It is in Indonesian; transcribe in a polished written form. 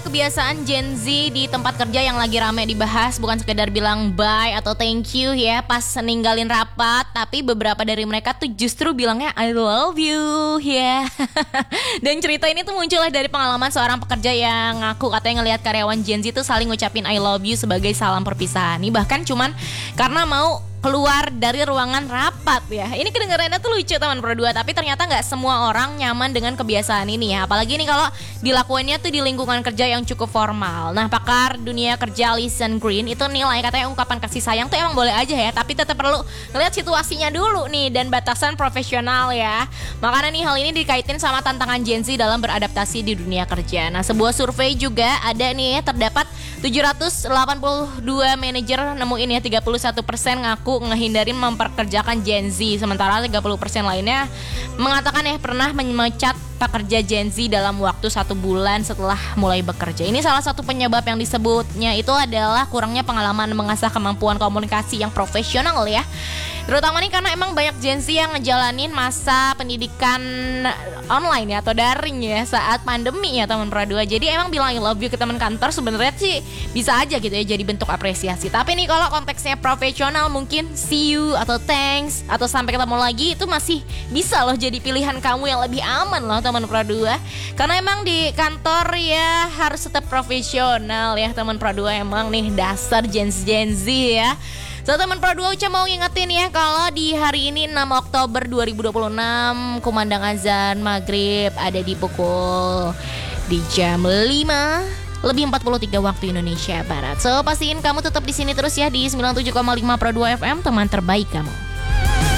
kebiasaan Gen Z di tempat kerja yang lagi rame dibahas. Bukan sekedar bilang bye atau thank you ya pas ninggalin rapat, tapi beberapa dari mereka tuh justru bilangnya I love you ya. Dan cerita ini tuh munculnya dari pengalaman seorang pekerja yang ngaku katanya ngelihat karyawan Gen Z tuh saling ngucapin I love you sebagai salam perpisahan. Nih bahkan cuman karena mau keluar dari ruangan rapat ya. Ini kedengarannya tuh lucu teman Pro 2, tapi ternyata nggak semua orang nyaman dengan kebiasaan ini ya. Apalagi nih kalau dilakukannya tuh di lingkungan kerja yang cukup formal. Nah, pakar dunia kerja Listen Green itu nilai katanya ungkapan kasih sayang tuh emang boleh aja ya, tapi tetap perlu ngeliat situasinya dulu nih dan batasan profesional ya. Makanya nih hal ini dikaitin sama tantangan Gen Z dalam beradaptasi di dunia kerja. Nah, sebuah survei juga ada nih ya, terdapat 782 manajer nemuin ya 31% ngaku ngehindarin memperkerjakan Gen Z, sementara 30% lainnya mengatakan ya pernah memecat pekerja Gen Z dalam waktu 1 bulan setelah mulai bekerja. Ini salah satu penyebab yang disebutnya itu adalah kurangnya pengalaman mengasah kemampuan komunikasi yang profesional ya. Terutama nih karena emang banyak Gen Z yang ngejalanin masa pendidikan online ya atau daring ya saat pandemi ya teman Pro 2. Jadi emang bilang I love you ke teman kantor sebenarnya sih bisa aja gitu ya jadi bentuk apresiasi. Tapi nih kalau konteksnya profesional mungkin see you atau thanks atau sampai ketemu lagi itu masih bisa loh jadi pilihan kamu yang lebih aman loh teman Pro 2. Karena emang di kantor ya harus tetap profesional ya teman Pro 2, emang nih dasar Gen Z ya. So teman Pro 2 Uca mau ngingetin ya kalau di hari ini 6 Oktober 2026 kumandang azan maghrib ada di jam 5 lebih 43 waktu Indonesia Barat. So pastiin kamu tetap di sini terus ya di 97,5 Pro 2 FM, teman terbaik kamu.